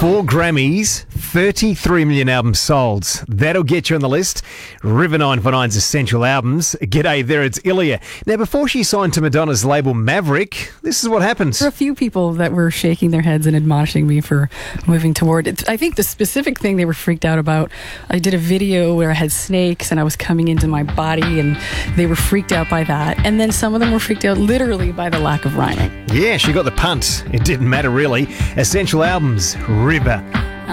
4 Grammys, 33 million albums sold. That'll get you on the list. River 949's Essential Albums. G'day there, it's Ilya. Now, before she signed to Madonna's label Maverick, this is what happened. There were a few people that were shaking their heads and admonishing me for moving toward it. I think the specific thing they were freaked out about, I did a video where I had snakes and I was coming into my body, and they were freaked out by that. And then some of them were freaked out literally by the lack of rhyming. Yeah, she got the punt. It didn't matter really. Essential Albums, River.